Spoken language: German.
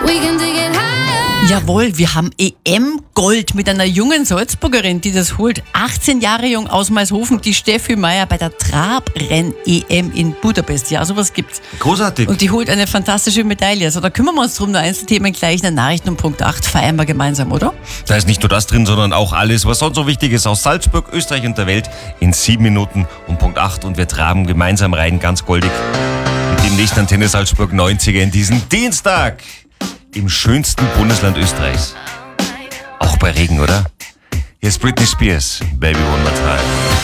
Jawohl, wir haben EM-Gold mit einer jungen Salzburgerin, die das holt. 18 Jahre jung aus Maishofen, die Steffi Meier bei der Trabrenn-EM in Budapest. Ja, sowas gibt's. Großartig. Und die holt eine fantastische Medaille. Also da kümmern wir uns drum, nur Einzelthemen gleich in den Nachrichten um Punkt 8. Feiern wir gemeinsam, oder? Da ist nicht nur das drin, sondern auch alles, was sonst so wichtig ist aus Salzburg, Österreich und der Welt in 7 Minuten um Punkt 8. Und wir traben gemeinsam rein, ganz goldig, mit dem nächsten Antenne Salzburg 90er in diesen Dienstag im schönsten Bundesland Österreichs. Auch bei Regen, oder? Hier ist Britney Spears, Baby One More Time.